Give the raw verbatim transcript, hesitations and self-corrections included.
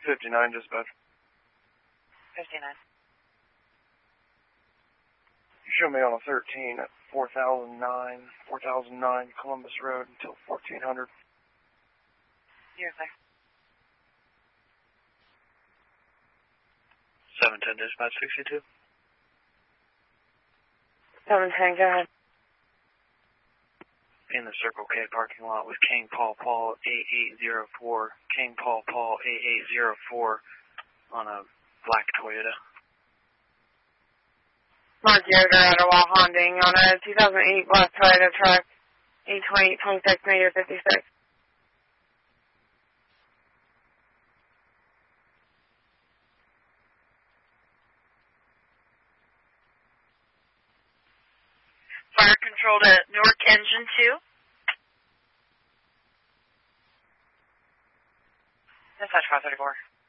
fifty-nine, dispatch. fifty-nine. You show me on a thirteen at four thousand nine, four thousand nine Columbus Road until fourteen hundred. You're there. seven ten, dispatch sixty-two. seven ten, go ahead. In the Circle K parking lot with King Paul Paul eight eight zero four, King Paul Paul eight eight zero four on a black Toyota. Mark Yoder at a wall Honding on a two thousand eight black Toyota truck, eight twenty twenty-six, negative fifty-six. Fire control to Newark Engine two. Dispatch five thirty-four.